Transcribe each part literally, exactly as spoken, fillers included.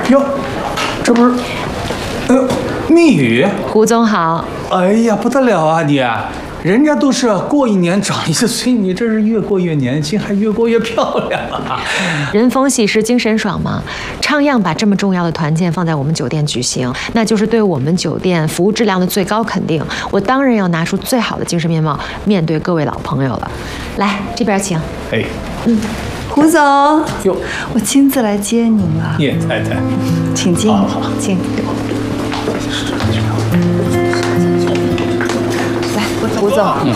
哟，这不是，哎呦，蜜语， 胡总好。 哎呀，不得了啊你！人家都是过一年长一岁，你这是越过越年轻，还越过越漂亮啊！ 人逢喜事精神爽嘛，唱样把这么重要的团建放在我们酒店举行，那就是对我们酒店服务质量的最高肯定。我当然要拿出最好的精神面貌面对各位老朋友了。来，这边请。 哎， 嗯，胡总， 哟， 我亲自来接您了。 叶太太， 请进， 好好请。来，胡总。嗯。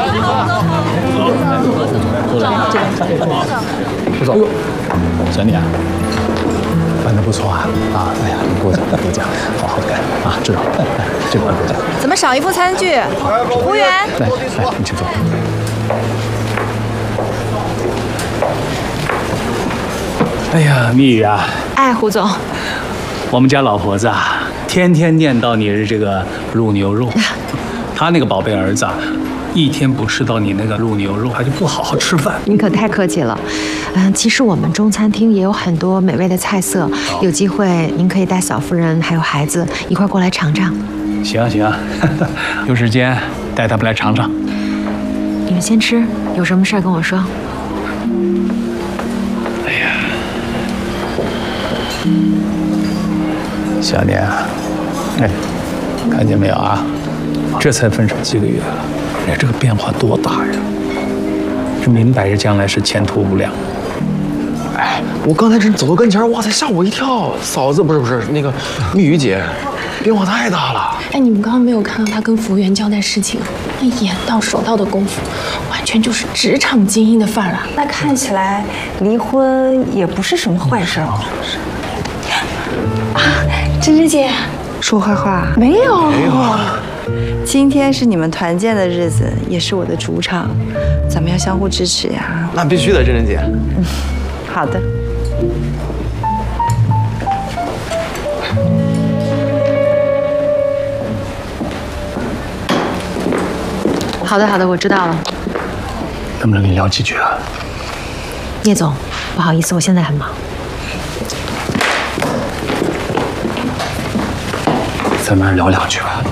胡总，这边，这边，胡总，小妮啊，办得不错啊！啊，哎呀，你过奖，过奖，好好干啊！知道，这边过奖。 怎么少一副餐具？服务员， 来来，你请坐。哎呀，蜜语啊！ 哎，胡总， 我们家老婆子啊，天天念叨你是这个卤牛肉，她那个宝贝儿子啊，一天不吃到你那个卤牛肉，他就不好好吃饭。 您可太客气了。嗯，其实我们中餐厅也有很多美味的菜色，有机会您可以带嫂夫人还有孩子一块过来尝尝。 行啊行啊，有时间带他们来尝尝。 你们先吃，有什么事儿跟我说。 哎呀，小年啊，哎，看见没有啊？这才分手几个月了，哎，这个变化多大呀！这明摆着将来是前途无量。 哎，我刚才真走到跟前，哇塞，吓我一跳！嫂子不是不是那个蜜语姐，变化太大了。 哎，你们刚刚没有看到他跟服务员交代事情，那眼到手到的功夫，完全就是职场精英的范儿啊！ 那看起来离婚也不是什么坏事哦。 啊，芝芝姐， 说坏话没有， 没有啊。 今天是你们团建的日子，也是我的主场，咱们要相互支持呀。 那必须的，珍珍姐。 嗯，好的。 好的好的，我知道了。 能不能跟你聊几句啊？ 叶总，不好意思，我现在很忙。 咱们聊两句吧。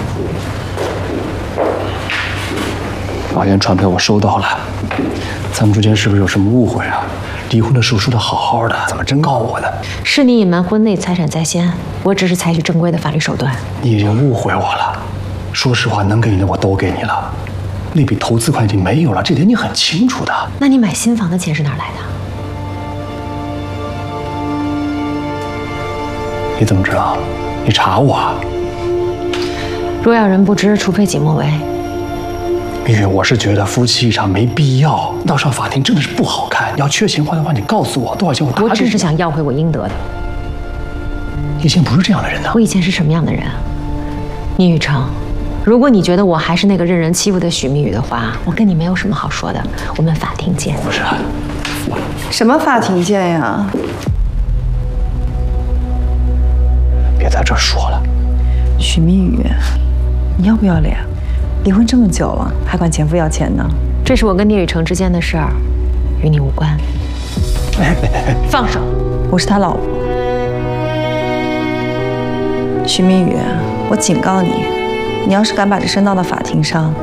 法院传票我收到了，咱们之间是不是有什么误会啊？离婚的时候说的好好的，怎么真告我呢？ 是你隐瞒婚内财产在先，我只是采取正规的法律手段。 你已经误会我了。说实话，能给你的我都给你了，那笔投资款已经没有了，这点你很清楚的。 那你买新房的钱是哪儿来的？ 你怎么知道？你查我啊？ 若要人不知，除非己莫为。 蜜月，我是觉得夫妻一场没必要，闹上法庭真的是不好看。你要缺钱花的话，你告诉我多少钱，我打。 我只是想要回我应得的。 以前不是这样的人呢。 我以前是什么样的人？聂雨成，如果你觉得我还是那个任人欺负的许蜜雨的话，我跟你没有什么好说的。我们法庭见。 不是。 什么法庭见呀？ 别在这说了。 许蜜雨，你要不要脸？离婚这么久了，还管前夫要钱呢？ 这是我跟聂雨成之间的事儿，与你无关。放手！ 我是他老婆。许蜜雨，我警告你，你要是敢把这事闹到法庭上，